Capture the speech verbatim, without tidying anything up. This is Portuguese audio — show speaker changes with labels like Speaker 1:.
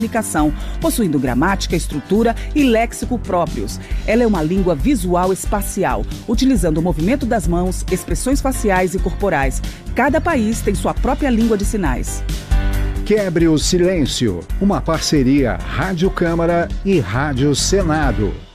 Speaker 1: comunicação, possuindo gramática, estrutura e léxico próprios. Ela é uma língua visual espacial, utilizando o movimento das mãos, expressões faciais e corporais. Cada país tem sua própria língua de sinais.
Speaker 2: Quebre o Silêncio, uma parceria Rádio Câmara e Rádio Senado.